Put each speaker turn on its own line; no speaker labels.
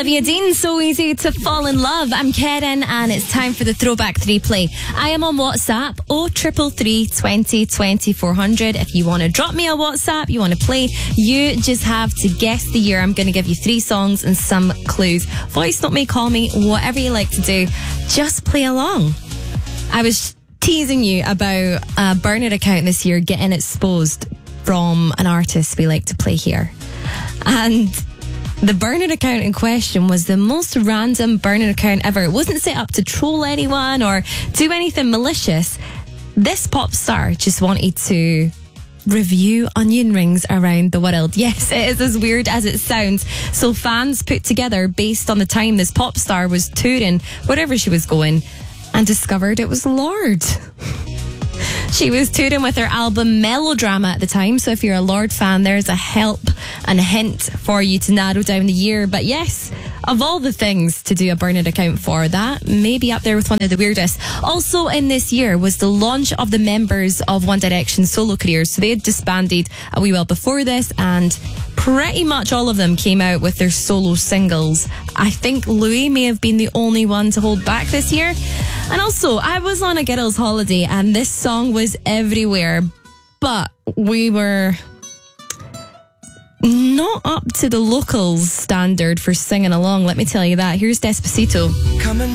Olivia Dean, So Easy to Fall in Love. I'm Karen and it's time for the Throwback 3 play. I am on WhatsApp 0333 20 20 400. If you want to drop me a WhatsApp, you want to play, you just have to guess the year. I'm going to give you 3 songs and some clues. Voice note me, call me, whatever you like to do. Just play along. I was teasing you about a burner account this year getting exposed from an artist we like to play here. And the burner account in question was the most random burner account ever. It wasn't set up to troll anyone or do anything malicious. This pop star just wanted to review onion rings around the world. Yes, it is as weird as it sounds. So fans put together based on the time this pop star was touring wherever she was going and discovered it was Lorde. She was touring with her album Melodrama at the time, so if you're a Lorde fan, there's a help and a hint for you to narrow down the year. But yes, of all the things to do a burner account for, that may be up there with one of the weirdest. Also in this year was the launch of the members of One Direction's solo careers. So they had disbanded a wee while before this, and pretty much all of them came out with their solo singles. I think Louis may have been the only one to hold back this year. And also, I was on a girls' holiday and this song was everywhere, but we were not up to the locals' standard for singing along, let me tell you that. Here's Despacito.